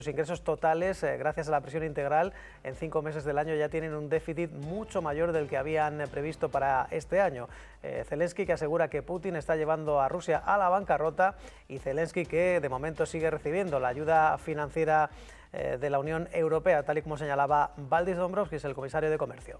Los ingresos totales, gracias a la presión integral, en 5 meses del año ya tienen un déficit mucho mayor del que habían previsto para este año. Zelensky, que asegura que Putin está llevando a Rusia a la bancarrota, y Zelensky, que de momento sigue recibiendo la ayuda financiera de la Unión Europea, tal y como señalaba Valdis Dombrovskis, el comisario de Comercio.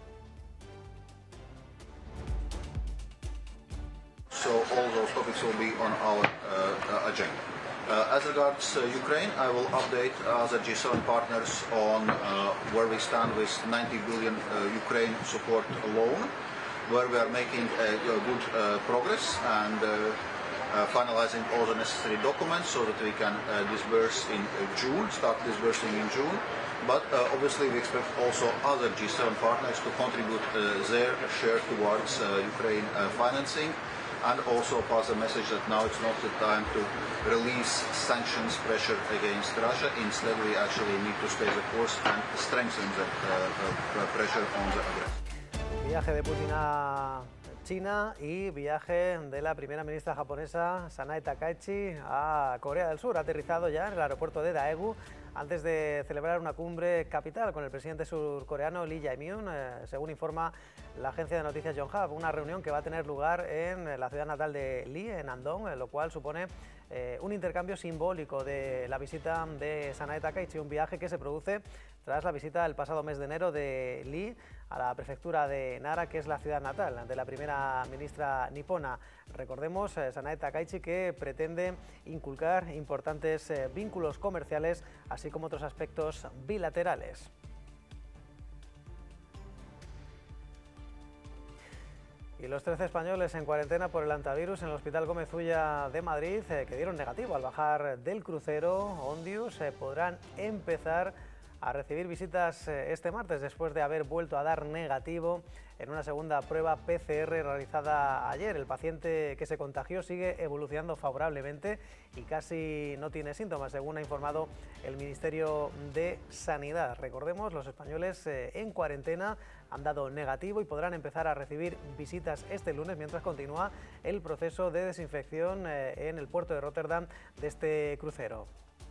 So all those topics will be on our agenda. As regards Ukraine, I will update other G7 partners on where we stand with 90 billion Ukraine support loan, where we are making good progress and finalizing all the necessary documents so that we can disburse in June, start disbursing in June. But obviously we expect also other G7 partners to contribute their share towards Ukraine financing, and also pass a message that now it's not the time to release sanctions pressure against Russia. Instead, we actually need to stay the course and strengthen the pressure on the aggressor. Viaje de Putin a China y viaje de la primera ministra japonesa, Sanae Takaichi, a Corea del Sur. Ha aterrizado ya en el aeropuerto de Daegu antes de celebrar una cumbre capital con el presidente surcoreano Lee Jae-myung, según informa la agencia de noticias Yonhap, una reunión que va a tener lugar en la ciudad natal de Lee, en Andong, lo cual supone un intercambio simbólico de la visita de Sanae Takaichi, un viaje que se produce tras la visita el pasado mes de enero de Lee a la prefectura de Nara, que es la ciudad natal de la primera ministra nipona. Recordemos, Sanae Takaichi, que pretende inculcar importantes vínculos comerciales, así como otros aspectos bilaterales. Y los 13 españoles en cuarentena por el hantavirus en el Hospital Gómez Ulla de Madrid, que dieron negativo al bajar del crucero Ondius, podrán empezar a recibir visitas este martes, después de haber vuelto a dar negativo en una segunda prueba PCR realizada ayer. El paciente que se contagió sigue evolucionando favorablemente y casi no tiene síntomas, según ha informado el Ministerio de Sanidad. Recordemos, los españoles en cuarentena han dado negativo y podrán empezar a recibir visitas este lunes, mientras continúa el proceso de desinfección en el puerto de Rotterdam de este crucero.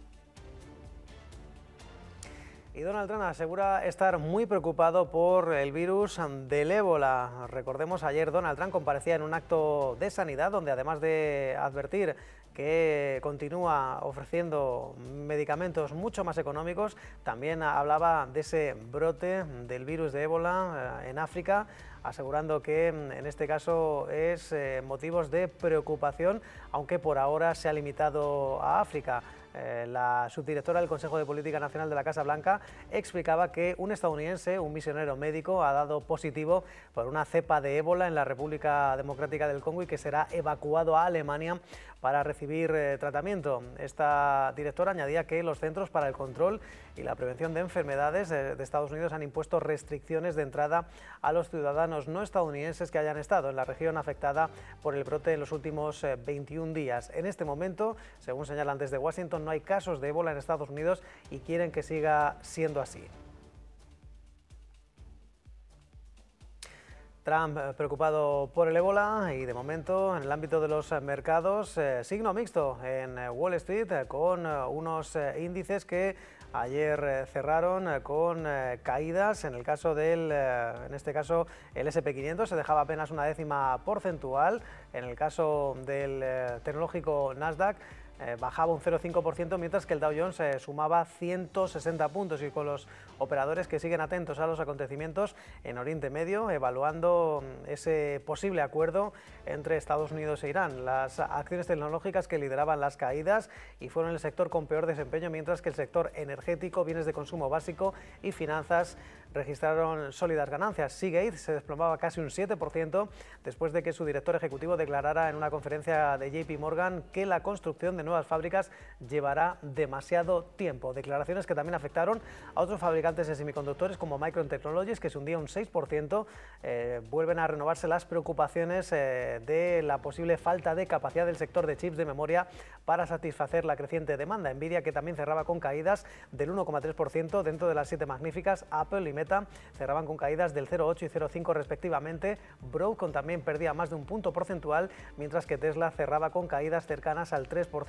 Y Donald Trump asegura estar muy preocupado por el virus del ébola. Recordemos, ayer Donald Trump comparecía en un acto de sanidad donde, además de advertir que continúa ofreciendo medicamentos mucho más económicos, también hablaba de ese brote del virus de ébola en África, asegurando que en este caso es motivos de preocupación, aunque por ahora se ha limitado a África. La subdirectora del Consejo de Política Nacional de la Casa Blanca explicaba que un estadounidense, un misionero médico, ha dado positivo por una cepa de ébola en la República Democrática del Congo y que será evacuado a Alemania para recibir tratamiento. Esta directora añadía que los Centros para el Control y la Prevención de Enfermedades de Estados Unidos han impuesto restricciones de entrada a los ciudadanos no estadounidenses que hayan estado en la región afectada por el brote en los últimos 21 días. En este momento, según señalan desde Washington, no hay casos de ébola en Estados Unidos y quieren que siga siendo así. Trump preocupado por el ébola y de momento en el ámbito de los mercados signo mixto en Wall Street, con unos índices que ayer cerraron con caídas. En el caso en este caso el S&P 500 se dejaba apenas una décima porcentual. En el caso del tecnológico Nasdaq bajaba un 0,5%, mientras que el Dow Jones sumaba 160 puntos, y con los operadores que siguen atentos a los acontecimientos en Oriente Medio, evaluando ese posible acuerdo entre Estados Unidos e Irán. Las acciones tecnológicas que lideraban las caídas y fueron el sector con peor desempeño, mientras que el sector energético, bienes de consumo básico y finanzas registraron sólidas ganancias. Seagate se desplomaba casi un 7% después de que su director ejecutivo declarara en una conferencia de JP Morgan que la construcción de nuevas fábricas llevará demasiado tiempo. Declaraciones que también afectaron a otros fabricantes de semiconductores como Micron Technologies, que se hundía un 6%. Vuelven a renovarse las preocupaciones de la posible falta de capacidad del sector de chips de memoria para satisfacer la creciente demanda. Nvidia, que también cerraba con caídas del 1,3% dentro de las 7 magníficas. Apple y Meta cerraban con caídas del 0,8 y 0,5 respectivamente. Broadcom también perdía más de un punto porcentual, mientras que Tesla cerraba con caídas cercanas al 3%.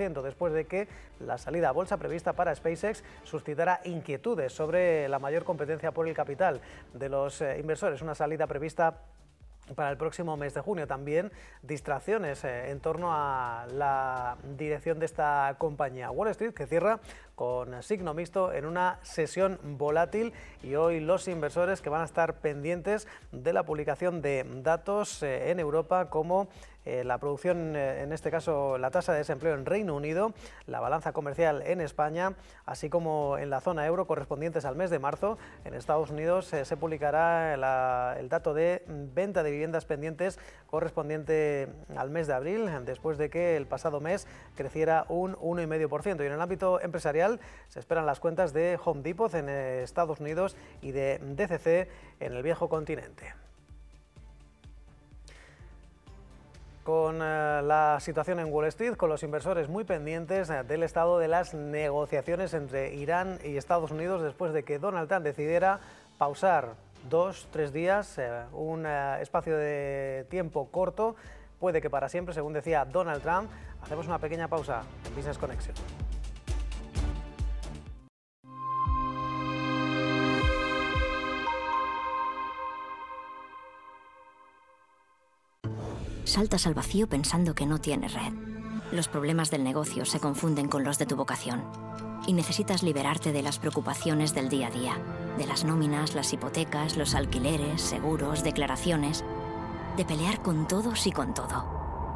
0,5%, después de que la salida a bolsa prevista para SpaceX suscitara inquietudes sobre la mayor competencia por el capital de los inversores. Una salida prevista para el próximo mes de junio. También distracciones en torno a la dirección de esta compañía. Wall Street, que cierra con signo mixto en una sesión volátil, y hoy los inversores que van a estar pendientes de la publicación de datos en Europa, como la producción, en este caso la tasa de desempleo en Reino Unido, la balanza comercial en España, así como en la zona euro correspondientes al mes de marzo. En Estados Unidos se publicará el dato de venta de viviendas pendientes correspondiente al mes de abril, después de que el pasado mes creciera un 1,5%. Y en el ámbito empresarial se esperan las cuentas de Home Depot en Estados Unidos y de DCC en el viejo continente. Con la situación en Wall Street, con los inversores muy pendientes del estado de las negociaciones entre Irán y Estados Unidos, después de que Donald Trump decidiera pausar 2-3 días, un espacio de tiempo corto, puede que para siempre, según decía Donald Trump. Hacemos una pequeña pausa en Business Connection. Saltas al vacío pensando que no tienes red. Los problemas del negocio se confunden con los de tu vocación. Y necesitas liberarte de las preocupaciones del día a día, de las nóminas, las hipotecas, los alquileres, seguros, declaraciones, de pelear con todos y con todo.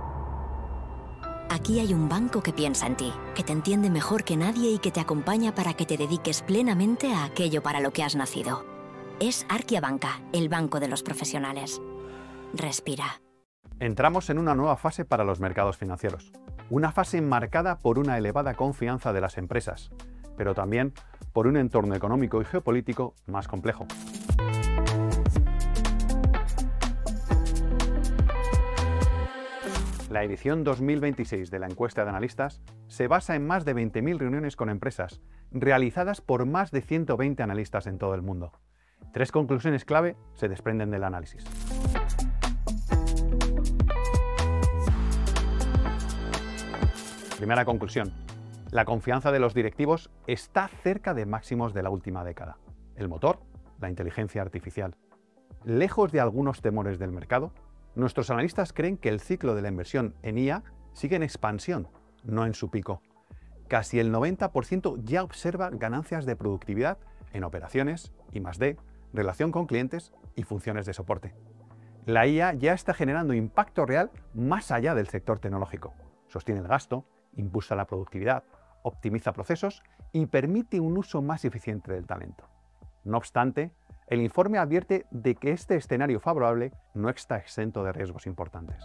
Aquí hay un banco que piensa en ti, que te entiende mejor que nadie y que te acompaña para que te dediques plenamente a aquello para lo que has nacido. Es Arkia Banca, el banco de los profesionales. Respira. Entramos en una nueva fase para los mercados financieros. Una fase marcada por una elevada confianza de las empresas, pero también por un entorno económico y geopolítico más complejo. La edición 2026 de la encuesta de analistas se basa en más de 20.000 reuniones con empresas, realizadas por más de 120 analistas en todo el mundo. 3 conclusiones clave se desprenden del análisis. Primera conclusión: la confianza de los directivos está cerca de máximos de la última década. El motor, la inteligencia artificial. Lejos de algunos temores del mercado, nuestros analistas creen que el ciclo de la inversión en IA sigue en expansión, no en su pico. Casi el 90% ya observa ganancias de productividad en operaciones, I+D, relación con clientes y funciones de soporte. La IA ya está generando impacto real más allá del sector tecnológico. Sostiene el gasto, impulsa la productividad, optimiza procesos y permite un uso más eficiente del talento. No obstante, el informe advierte de que este escenario favorable no está exento de riesgos importantes.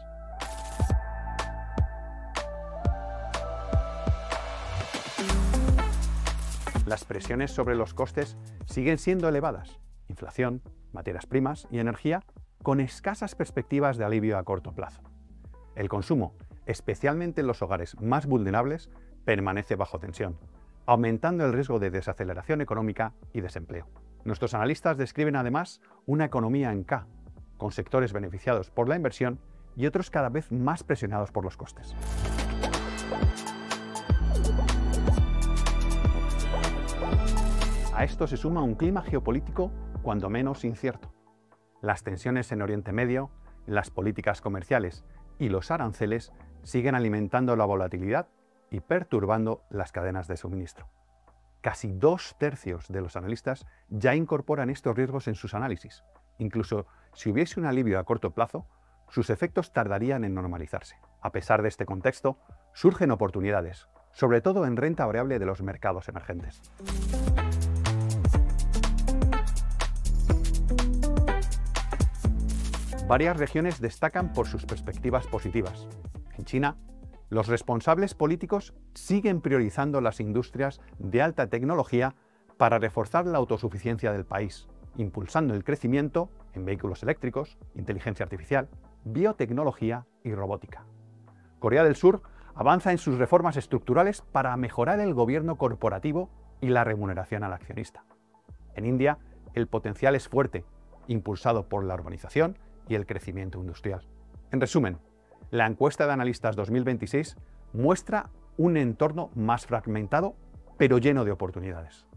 Las presiones sobre los costes siguen siendo elevadas. Inflación, materias primas y energía, con escasas perspectivas de alivio a corto plazo. El consumo, especialmente en los hogares más vulnerables, permanece bajo tensión, aumentando el riesgo de desaceleración económica y desempleo. Nuestros analistas describen además una economía en K, con sectores beneficiados por la inversión y otros cada vez más presionados por los costes. A esto se suma un clima geopolítico cuando menos incierto. Las tensiones en Oriente Medio, las políticas comerciales y los aranceles siguen alimentando la volatilidad y perturbando las cadenas de suministro. Casi 2/3 de los analistas ya incorporan estos riesgos en sus análisis. Incluso si hubiese un alivio a corto plazo, sus efectos tardarían en normalizarse. A pesar de este contexto, surgen oportunidades, sobre todo en renta variable de los mercados emergentes. Varias regiones destacan por sus perspectivas positivas. En China, los responsables políticos siguen priorizando las industrias de alta tecnología para reforzar la autosuficiencia del país, impulsando el crecimiento en vehículos eléctricos, inteligencia artificial, biotecnología y robótica. Corea del Sur avanza en sus reformas estructurales para mejorar el gobierno corporativo y la remuneración al accionista. En India, el potencial es fuerte, impulsado por la urbanización y el crecimiento industrial. En resumen, la encuesta de analistas 2026 muestra un entorno más fragmentado, pero lleno de oportunidades.